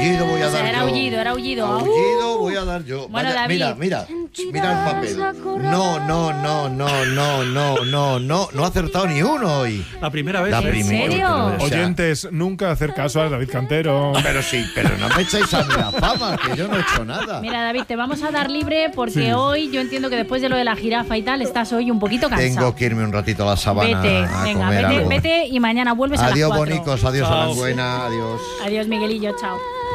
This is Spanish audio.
Aullido voy a dar Era yo. aullido, era aullido. Aullido voy a dar yo. Bueno, Vaya, David. mira el papel. No ha acertado ni uno hoy. La primera vez. La ¿eh? primera. serio? O sea, Oyentes, nunca hacer caso a David Cantero. pero sí, pero no me echáis a mí la fama, que yo no he hecho nada. Mira, David, te vamos a dar libre porque Sí. hoy yo entiendo que después de lo de la jirafa y tal, estás hoy un poquito cansado. Tengo que irme un ratito a la sabana Vete, a venga, comer algo. vete y mañana vuelves a las Adiós, 4. bonicos, adiós, Chao. Aranbuena, adiós. Adiós, Miguelillo, chao.